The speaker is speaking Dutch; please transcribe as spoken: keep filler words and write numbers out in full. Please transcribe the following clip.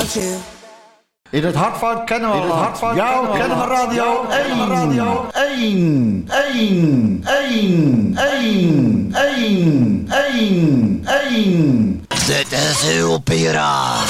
without you. In het hart van Kennemerland. In het hart van jouw Kennemer Radio één. Radio één. één. één. één. één. één. één. Dit is uw piraat.